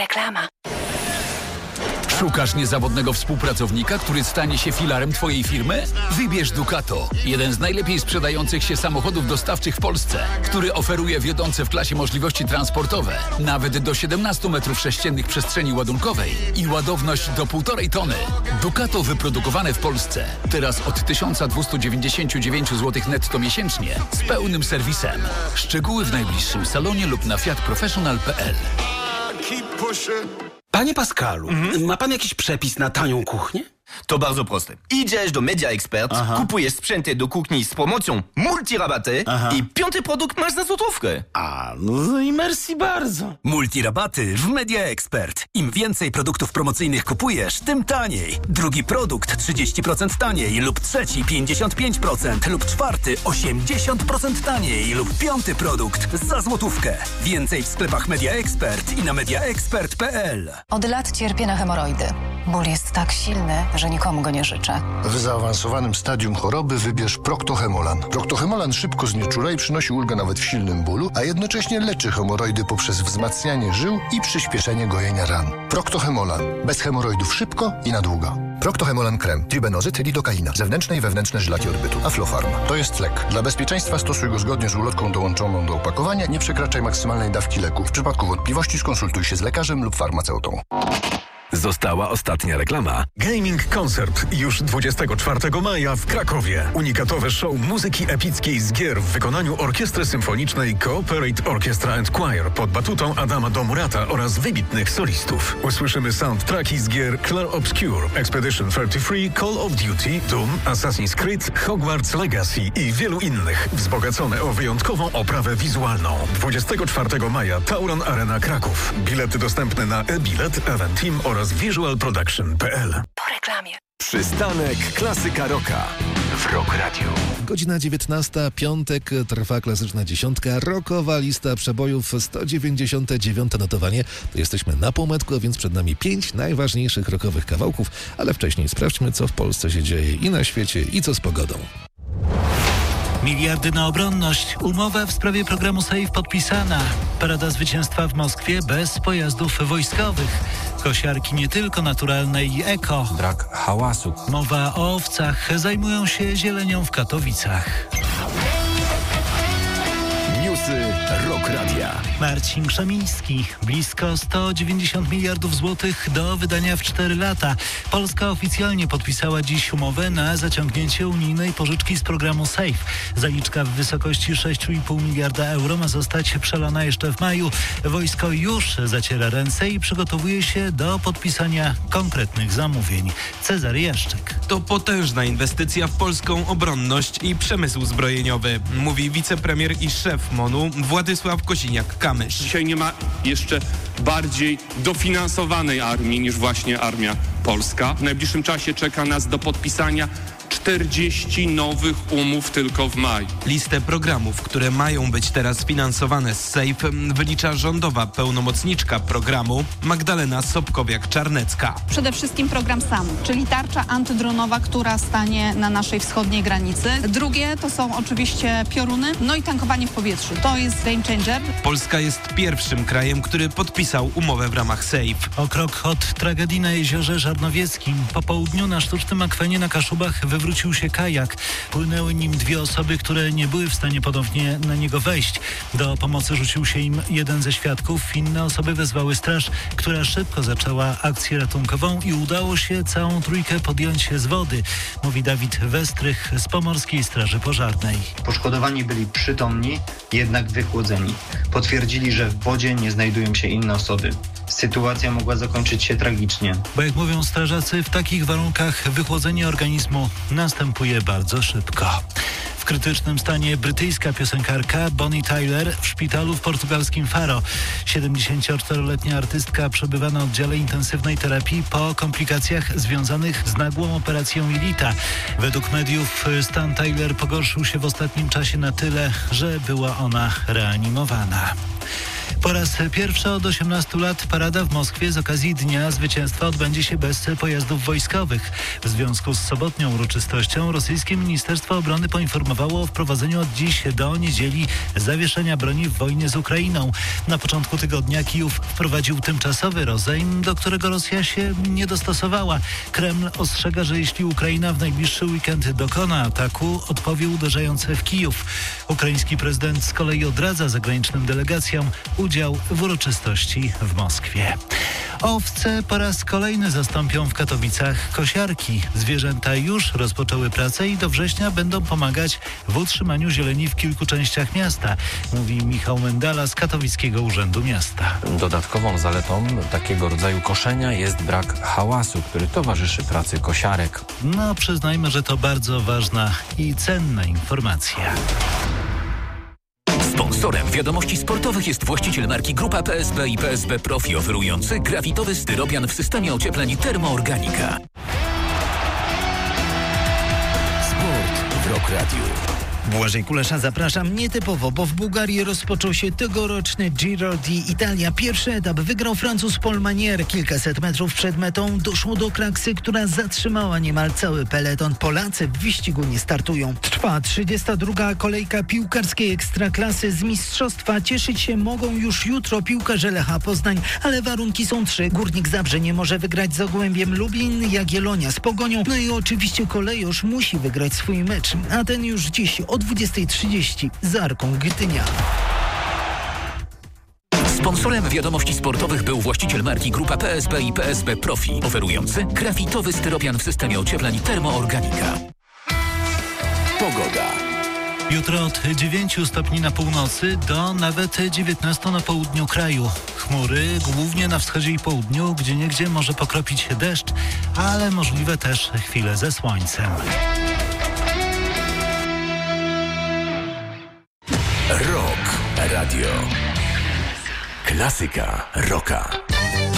reklama. Szukasz niezawodnego współpracownika, który stanie się filarem Twojej firmy? Wybierz Ducato, jeden z najlepiej sprzedających się samochodów dostawczych w Polsce, który oferuje wiodące w klasie możliwości transportowe, nawet do 17 m3 przestrzeni ładunkowej i ładowność do 1,5 tony. Ducato wyprodukowane w Polsce, teraz od 1299 zł netto miesięcznie, z pełnym serwisem. Szczegóły w najbliższym salonie lub na fiatprofessional.pl. Panie Pascalu, ma pan jakiś przepis na tanią kuchnię? To bardzo proste. Idziesz do Media Expert, kupujesz sprzęty do kuchni z promocją multirabaty i 5. produkt masz za złotówkę. No i merci bardzo. Multirabaty w Media Expert. Im więcej produktów promocyjnych kupujesz, tym taniej. Drugi produkt 30% taniej lub trzeci 55% lub czwarty 80% taniej lub 5. produkt za złotówkę. Więcej w sklepach Media Expert i na mediaexpert.pl. Od lat cierpię na hemoroidy. Ból jest tak silny, że nikomu go nie życzę. W zaawansowanym stadium choroby wybierz Proctohemolan. Proctohemolan szybko znieczula i przynosi ulgę nawet w silnym bólu, a jednocześnie leczy hemoroidy poprzez wzmacnianie żył i przyspieszenie gojenia ran. Proctohemolan. Bez hemoroidów szybko i na długo. Proctohemolan krem, tribenozyt, lidokaina, zewnętrzne i wewnętrzne żylaki odbytu, Aflofarm. To jest lek. Dla bezpieczeństwa stosuj go zgodnie z ulotką dołączoną do opakowania. Nie przekraczaj maksymalnej dawki leku. W przypadku wątpliwości skonsultuj się z lekarzem lub farmaceutą. Została ostatnia reklama. Gaming Concert już 24 maja w Krakowie. Unikatowe show muzyki epickiej z gier w wykonaniu Orkiestry Symfonicznej Cooperate Orchestra and Choir pod batutą Adama Domurata oraz wybitnych solistów. Usłyszymy soundtracki z gier Clair Obscure, Expedition 33, Call of Duty, Doom, Assassin's Creed, Hogwarts Legacy i wielu innych, wzbogacone o wyjątkową oprawę wizualną. 24 maja Tauron Arena Kraków. Bilety dostępne na e-bilet, Eventim oraz visualproduction.pl. Po reklamie. Przystanek Klasyka Rocka w Rock Radio. Godzina 19, piątek, trwa klasyczna dziesiątka, rockowa lista przebojów, 199 notowanie. To jesteśmy na półmetku, a więc przed nami 5 najważniejszych rockowych kawałków, ale wcześniej sprawdźmy, co w Polsce się dzieje i na świecie, i co z pogodą. Miliardy na obronność. Umowa w sprawie programu SAFE podpisana. Parada zwycięstwa w Moskwie bez pojazdów wojskowych. Kosiarki nie tylko naturalne i eko. Brak hałasu. Mowa o owcach. Zajmują się zielenią w Katowicach. Newsy Rock Radia. Marcin Krzemiński. Blisko 190 miliardów złotych do wydania w 4 lata. Polska oficjalnie podpisała dziś umowę na zaciągnięcie unijnej pożyczki z programu SAFE. Zaliczka w wysokości 6,5 miliarda euro ma zostać przelana jeszcze w maju. Wojsko już zaciera ręce i przygotowuje się do podpisania konkretnych zamówień. Cezary Jaszczyk. To potężna inwestycja w polską obronność i przemysł zbrojeniowy, mówi wicepremier i szef MON-u Władysław Kosiniak-Kamysz. Dzisiaj nie ma jeszcze bardziej dofinansowanej armii niż właśnie armia polska. W najbliższym czasie czeka nas do podpisania 40 nowych umów tylko w maju. Listę programów, które mają być teraz finansowane z SAFE, wylicza rządowa pełnomocniczka programu Magdalena Sobkowiak-Czarnecka. Przede wszystkim program SAM, czyli tarcza antydronowa, która stanie na naszej wschodniej granicy. Drugie to są oczywiście pioruny, no i tankowanie w powietrzu. To jest game changer. Polska jest pierwszym krajem, który podpisał umowę w ramach SAFE. O krok od tragedii na jeziorze Żarnowieckim. Po południu na sztucznym akwenie na Kaszubach wywrócił się kajak. Płynęły nim 2 osoby, które nie były w stanie ponownie na niego wejść. Do pomocy rzucił się im jeden ze świadków. Inne osoby wezwały straż, która szybko zaczęła akcję ratunkową i udało się całą trójkę podjąć z wody, mówi Dawid Westrych z Pomorskiej Straży Pożarnej. Poszkodowani byli przytomni, jednak wychłodzeni. Potwierdzili, że w wodzie nie znajdują się inne osoby. Sytuacja mogła zakończyć się tragicznie. Bo jak mówią strażacy, w takich warunkach wychłodzenie organizmu następuje bardzo szybko. W krytycznym stanie brytyjska piosenkarka Bonnie Tyler w szpitalu w portugalskim Faro. 74-letnia artystka przebywa na oddziale intensywnej terapii po komplikacjach związanych z nagłą operacją jelita. Według mediów stan Tyler pogorszył się w ostatnim czasie na tyle, że była ona reanimowana. Po raz pierwszy od 18 lat parada w Moskwie z okazji Dnia Zwycięstwa odbędzie się bez pojazdów wojskowych. W związku z sobotnią uroczystością rosyjskie Ministerstwo Obrony poinformowało o wprowadzeniu od dziś do niedzieli zawieszenia broni w wojnie z Ukrainą. Na początku tygodnia Kijów wprowadził tymczasowy rozejm, do którego Rosja się nie dostosowała. Kreml ostrzega, że jeśli Ukraina w najbliższy weekend dokona ataku, odpowie uderzające w Kijów. Ukraiński prezydent z kolei odradza zagranicznym delegacjom udział w uroczystości w Moskwie. Owce po raz kolejny zastąpią w Katowicach kosiarki. Zwierzęta już rozpoczęły pracę i do września będą pomagać w utrzymaniu zieleni w kilku częściach miasta, mówi Michał Mendala z Katowickiego Urzędu Miasta. Dodatkową zaletą takiego rodzaju koszenia jest brak hałasu, który towarzyszy pracy kosiarek. No, przyznajmy, że to bardzo ważna i cenna informacja. Sponsorem Wiadomości Sportowych jest właściciel marki Grupa PSB i PSB Profi, oferujący grafitowy styropian w systemie ociepleń Termoorganika. Sport w Rock Radio. Błażej Kulesza, zapraszam nietypowo, bo w Bułgarii rozpoczął się tegoroczny Giro d'Italia. Pierwszy etap wygrał Francuz Paul Manier. Kilkaset metrów przed metą doszło do kraksy, która zatrzymała niemal cały peleton. Polacy w wyścigu nie startują. Trwa 32. kolejka piłkarskiej Ekstraklasy z mistrzostwa. Cieszyć się mogą już jutro piłkarze Lecha Poznań, ale warunki są trzy. Górnik Zabrze nie może wygrać z Zagłębiem Lublin, Jagiellonia z Pogonią. No i oczywiście Kolejorz musi wygrać swój mecz, a ten już dziś o 20:30 z Arką Gdynia. Sponsorem Wiadomości Sportowych był właściciel marki Grupa PSB i PSB Profi, oferujący grafitowy styropian w systemie ociepleń Termoorganika. Pogoda. Jutro od 9 stopni na północy do nawet 19 na południu kraju. Chmury głównie na wschodzie i południu, gdzieniegdzie może pokropić deszcz, ale możliwe też chwile ze słońcem. Rock Radio. Klasyka rocka.